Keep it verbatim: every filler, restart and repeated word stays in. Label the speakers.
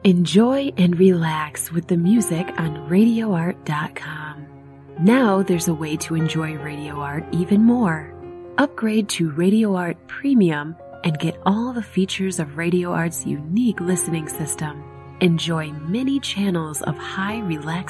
Speaker 1: Enjoy and relax with the music on radio art dot com. Now there's a way to enjoy Radio Art even more. Upgrade to Radio Art Premium and get all the features of Radio Art's unique listening system. Enjoy many channels of high relaxation